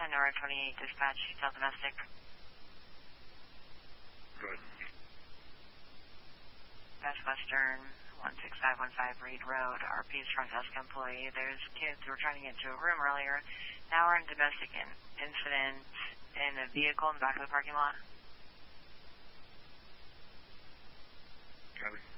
10 Nora 28 dispatch, detail domestic. Good. Best Western 16515 Reed Road, RP's front desk employee. There's kids who were trying to get into a room earlier. Now we're in domestic incident in a vehicle in the back of the parking lot. Copy.